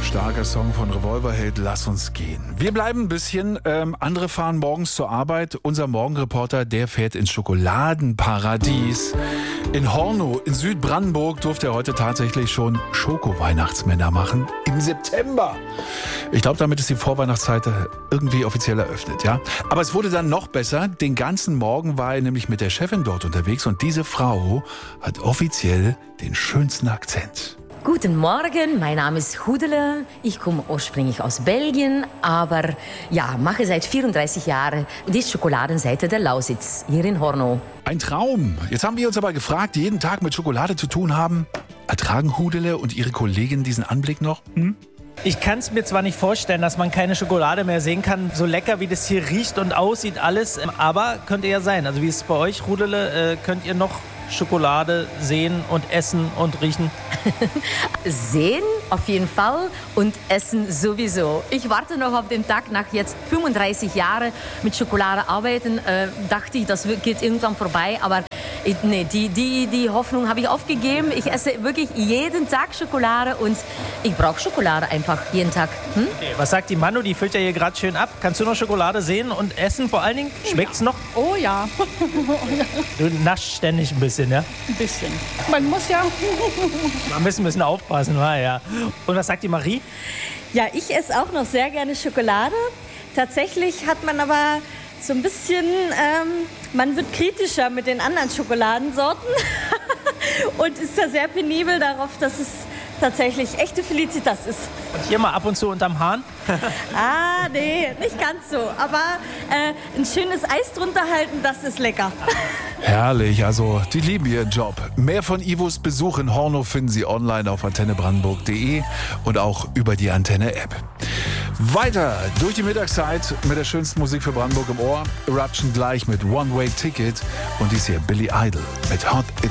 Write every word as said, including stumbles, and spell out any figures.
Starker Song von Revolverheld, Lass uns gehen. Wir bleiben ein bisschen, ähm, andere fahren morgens zur Arbeit. Unser Morgenreporter, der fährt ins Schokoladenparadies. In Hornow, in Südbrandenburg, durfte er heute tatsächlich schon Schoko-Weihnachtsmänner machen. Im September. Ich glaube, damit ist die Vorweihnachtszeit irgendwie offiziell eröffnet, ja. Aber es wurde dann noch besser. Den ganzen Morgen war er nämlich mit der Chefin dort unterwegs und diese Frau hat offiziell den schönsten Akzent. Guten Morgen, mein Name ist Hudele. Ich komme ursprünglich aus Belgien, aber ja, mache seit vierunddreißig Jahren die Schokoladenseite der Lausitz hier in Hornow. Ein Traum. Jetzt haben wir uns aber gefragt, die jeden Tag mit Schokolade zu tun haben. Ertragen Hudele und ihre Kollegin diesen Anblick noch? Hm? Ich kann es mir zwar nicht vorstellen, dass man keine Schokolade mehr sehen kann, so lecker wie das hier riecht und aussieht alles, aber könnte ja sein. Also wie ist es bei euch, Hudele, äh, könnt ihr noch Schokolade sehen und essen und riechen? Sehen auf jeden Fall und essen sowieso. Ich warte noch auf den Tag, nach jetzt fünfunddreißig Jahren mit Schokolade arbeiten, äh, dachte ich, das geht irgendwann vorbei, aber ich, nee, die, die, die Hoffnung habe ich aufgegeben. Ich esse wirklich jeden Tag Schokolade und ich brauche Schokolade einfach jeden Tag. Hm? Okay, was sagt die Manu? Die füllt ja hier gerade schön ab. Kannst du noch Schokolade sehen und essen vor allen Dingen? Schmeckt's noch? Oh ja. Du naschst ständig ein bisschen, ja? Ein bisschen. Man muss ja. Man muss ein bisschen aufpassen, war ja. Und was sagt die Marie? Ja, ich esse auch noch sehr gerne Schokolade. Tatsächlich hat man aber so ein bisschen, ähm, man wird kritischer mit den anderen Schokoladensorten und ist da sehr penibel darauf, dass es tatsächlich echte Felicitas ist. Und hier mal ab und zu unterm Hahn? Ah, nee, nicht ganz so. Aber äh, ein schönes Eis drunter halten, das ist lecker. Herrlich, also die lieben ihren Job. Mehr von Ivos Besuch in Hornow finden Sie online auf antenne brandenburg punkt de und auch über die Antenne-App. Weiter durch die Mittagszeit mit der schönsten Musik für Brandenburg im Ohr. Eruption gleich mit One Way Ticket und dies hier Billy Idol mit Hot in